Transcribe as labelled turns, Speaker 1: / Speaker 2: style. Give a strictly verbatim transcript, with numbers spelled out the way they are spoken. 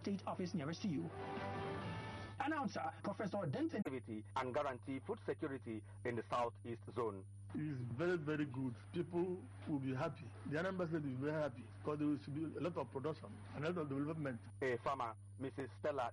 Speaker 1: state office nearest to you. Announcer Professor Denton
Speaker 2: and guarantee food security in the southeast zone.
Speaker 3: It is very, very good. People will be happy. The Anambra State will be very happy because there will be a lot of production and a lot of development.
Speaker 2: A farmer, Missus Stella